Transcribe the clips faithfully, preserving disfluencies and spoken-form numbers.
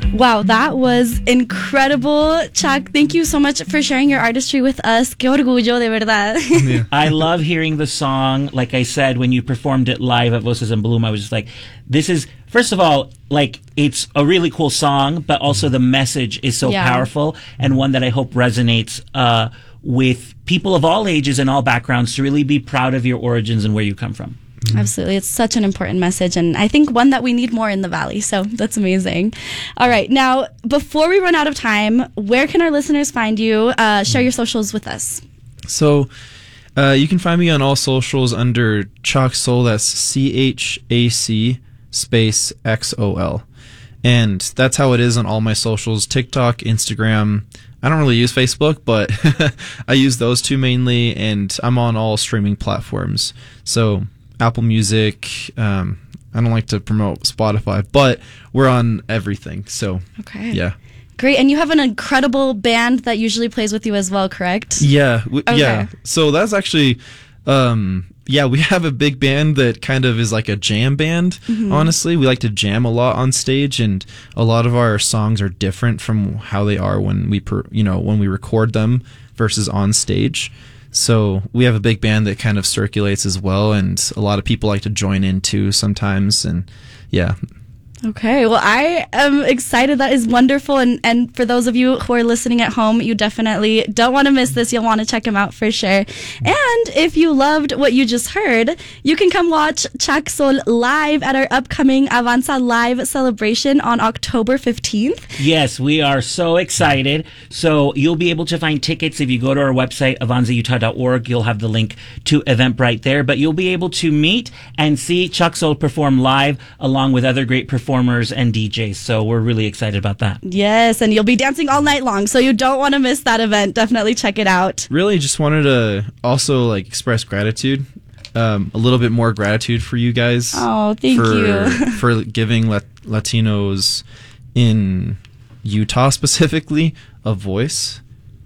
Wow, that was incredible. Chuck, thank you so much for sharing your artistry with us. Qué orgullo, de verdad. Yeah. I love hearing the song. Like I said, when you performed it live at Voces en Bloom, I was just like, this is, first of all, like, it's a really cool song, but also the message is so Yeah. powerful, and one that I hope resonates uh, with people of all ages and all backgrounds to really be proud of your origins and where you come from. Absolutely. It's such an important message, and I think one that we need more in the Valley. So that's amazing. All right. Now, before we run out of time, where can our listeners find you? Uh, share your socials with us. So uh, you can find me on all socials under Chac Soul. That's C H A C space X O L. And that's how it is on all my socials, TikTok, Instagram. I don't really use Facebook, but I use those two mainly, and I'm on all streaming platforms. So Apple Music. Um, I don't like to promote Spotify, but we're on everything. So, Okay. yeah. Great. And you have an incredible band that usually plays with you as well, correct? Yeah. W- Okay. Yeah. So that's actually, um, yeah, we have a big band that kind of is like a jam band, honestly. We like to jam a lot on stage, and a lot of our songs are different from how they are when we, per, you know, when we record them versus on stage. So we have a big band that kind of circulates as well, and a lot of people like to join in too sometimes, and yeah. Okay, well, I am excited. That is wonderful. And, and for those of you who are listening at home, you definitely don't want to miss this. You'll want to check him out for sure. And if you loved what you just heard, you can come watch Chac Soul live at our upcoming Avanza Live celebration on October fifteenth. Yes, we are so excited. So you'll be able to find tickets if you go to our website, avanza utah dot org. You'll have the link to Eventbrite there. But you'll be able to meet and see Chac Soul perform live along with other great performers and D Js. So we're really excited about that. Yes, and you'll be dancing all night long, so you don't want to miss that event. Definitely check it out. Really just wanted to also like express gratitude, um, a little bit more gratitude for you guys. Oh, thank for, you. for giving Lat- Latinos in Utah specifically a voice,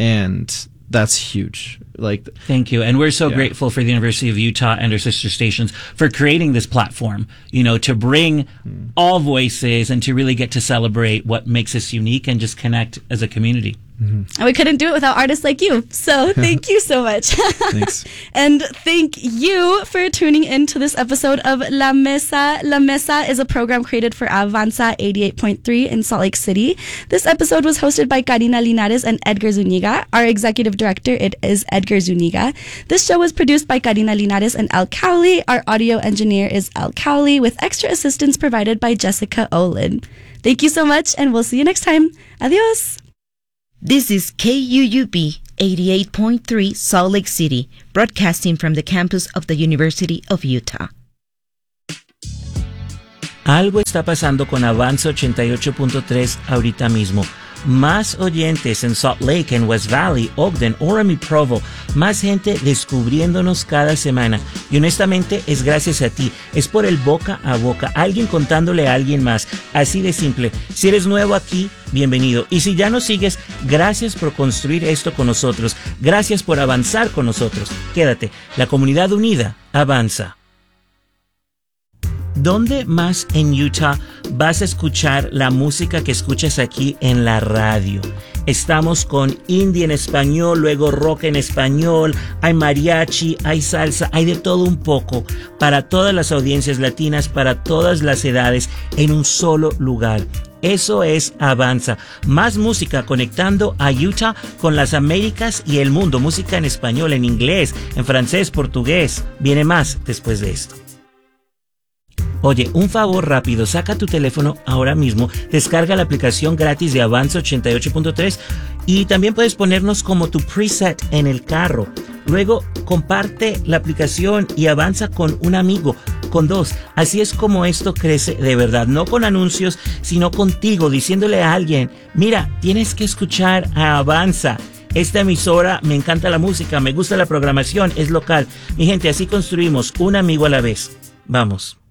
and that's huge. Like, Thank you. And we're so Yeah. grateful for the University of Utah and our sister stations for creating this platform, you know, to bring Hmm. all voices and to really get to celebrate what makes us unique and just connect as a community. And we couldn't do it without artists like you. So thank you so much. Thanks. And thank you for tuning in to this episode of La Mesa. La Mesa is a program created for Avanza eighty-eight point three in Salt Lake City. This episode was hosted by Karina Linares and Edgar Zuniga. Our executive director it is Edgar Zuniga. This show was produced by Karina Linares and Al Cowley. Our audio engineer is Al Cowley, with extra assistance provided by Jessica Olin. Thank you so much, and we'll see you next time. Adios. This is K U U B eighty-eight point three Salt Lake City, broadcasting from the campus of the University of Utah. Algo está pasando con Avanza ochenta y ocho punto tres ahorita mismo. Más oyentes en Salt Lake, en West Valley, Ogden, Orem y Provo. Más gente descubriéndonos cada semana. Y honestamente es gracias a ti. Es por el boca a boca. Alguien contándole a alguien más. Así de simple. Si eres nuevo aquí, bienvenido. Y si ya nos sigues, gracias por construir esto con nosotros. Gracias por avanzar con nosotros. Quédate. La comunidad unida avanza. ¿Dónde más en Utah vas a escuchar la música que escuchas aquí en la radio? Estamos con indie en español, luego rock en español, hay mariachi, hay salsa, hay de todo un poco, para todas las audiencias latinas, para todas las edades, en un solo lugar. Eso es Avanza. Más música conectando a Utah con las Américas y el mundo. Música en español, en inglés, en francés, portugués. Viene más después de esto. Oye, un favor rápido, saca tu teléfono ahora mismo, descarga la aplicación gratis de Avanza ochenta y ocho punto tres y también puedes ponernos como tu preset en el carro. Luego, comparte la aplicación y avanza con un amigo, con dos. Así es como esto crece de verdad, no con anuncios, sino contigo, diciéndole a alguien, mira, tienes que escuchar a Avanza. Esta emisora, me encanta la música, me gusta la programación, es local. Mi gente, así construimos un amigo a la vez. Vamos.